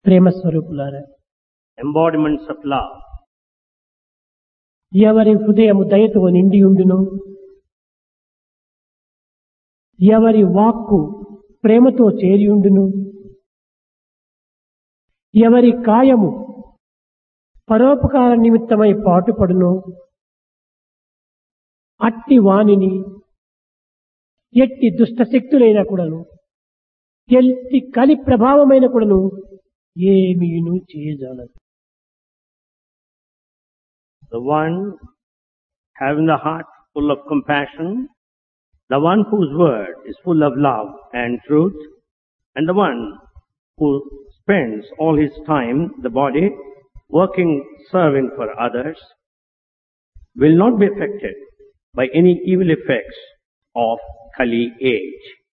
ప్రేమ స్వరూపులారా, embodiments of love. ఎవరి హృదయము దయతో నిండి ఉండును, ఎవరి వాక్కు ప్రేమతో చేరి ఉండును, ఎవరి కాయము పరోపకార నిమిత్తమై పాటుపడును, అట్టి వానిని ఎట్టి దుష్ట శక్తులైన కూడాను, ఎట్టి కలి ప్రభావమైన కూడాను ఏమీను చేయజాలదు. The one having the heart full of compassion, the one whose word is full of love and truth, and the one who spends all his time, the body, working, serving for others, will not be affected by any evil effects of Kali age.